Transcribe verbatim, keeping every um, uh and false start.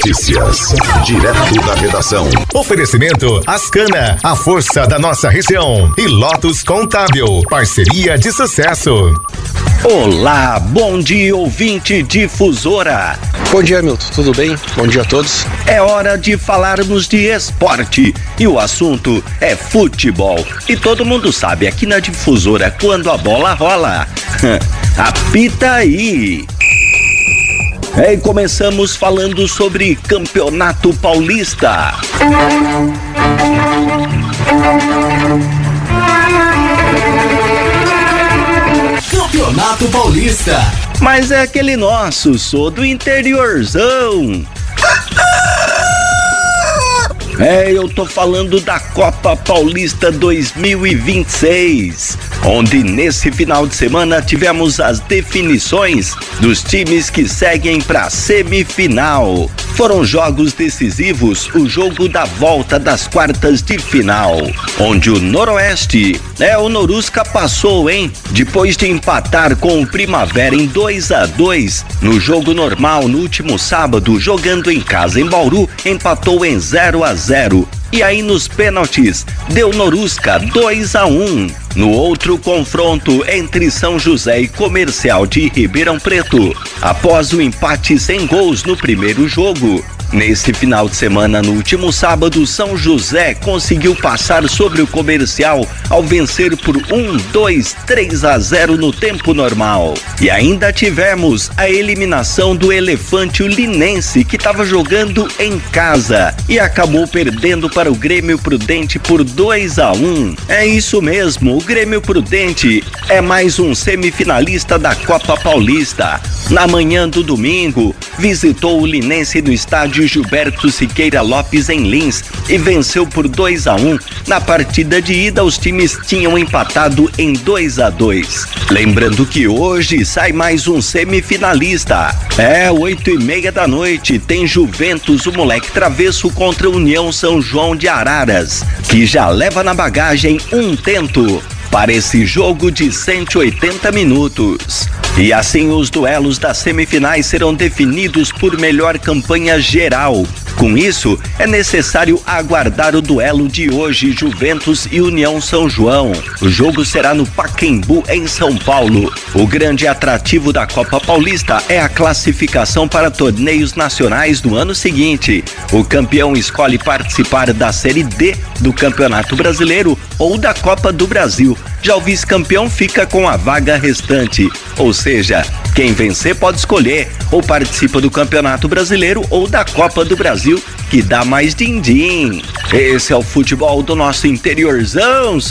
Notícias, direto da redação. Oferecimento Ascana, a força da nossa região. E Lotus Contábil, parceria de sucesso. Olá, bom dia, ouvinte difusora. Bom dia, Milton, tudo bem? Bom dia a todos. É hora de falarmos de esporte e o assunto é futebol. E todo mundo sabe, aqui na difusora, quando a bola rola, apita aí. E começamos falando sobre Campeonato Paulista. Campeonato Paulista. Mas é aquele nosso, sou do interiorzão. É, eu tô falando da Copa Paulista dois mil e vinte e seis, onde nesse final de semana tivemos as definições dos times que seguem para semifinal. Foram jogos decisivos, o jogo da volta das quartas de final, onde o Noroeste, é, o Norusca passou, hein? Depois de empatar com o Primavera em dois a dois, no jogo normal no último sábado, jogando em casa em Bauru, empatou em zero a zero. E aí nos pênaltis, deu Norusca dois a um. No outro confronto entre São José e Comercial de Ribeirão Preto, após o empate sem gols no primeiro jogo, nesse final de semana, no último sábado, São José conseguiu passar sobre o Comercial ao vencer por um, dois, três a zero no tempo normal. E ainda tivemos a eliminação do Elefante Linense, que estava jogando em casa e acabou perdendo para o Grêmio Prudente por dois a um. É isso mesmo, o Grêmio Prudente é mais um semifinalista da Copa Paulista. Na manhã do domingo, visitou o Linense no estádio Gilberto Siqueira Lopes em Lins e venceu por dois a um. Na partida de ida, os times tinham empatado em dois a dois. Lembrando que hoje sai mais um semifinalista. É, oito e meia da noite, tem Juventus, o moleque travesso, contra a União São João de Araras, que já leva na bagagem um tento para esse jogo de cento e oitenta minutos. E assim os duelos das semifinais serão definidos por melhor campanha geral. Com isso, é necessário aguardar o duelo de hoje, Juventus e União São João. O jogo será no Pacaembu, em São Paulo. O grande atrativo da Copa Paulista é a classificação para torneios nacionais do ano seguinte. O campeão escolhe participar da Série D do Campeonato Brasileiro ou da Copa do Brasil. Já o vice-campeão fica com a vaga restante, ou seja, quem vencer pode escolher ou participa do Campeonato Brasileiro ou da Copa do Brasil, que dá mais din-din. Esse é o futebol do nosso interiorzão.